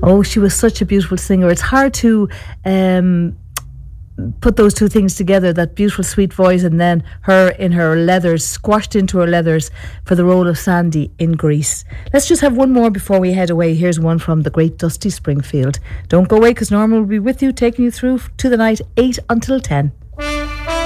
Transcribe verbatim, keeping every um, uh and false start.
Oh, she was such a beautiful singer. It's hard to um, put those two things together, that beautiful sweet voice and then her in her leathers, squashed into her leathers for the role of Sandy in Grease. Let's just have one more before we head away. Here's one from the great Dusty Springfield. Don't go away, because Norma will be with you, taking you through to the night, eight until ten.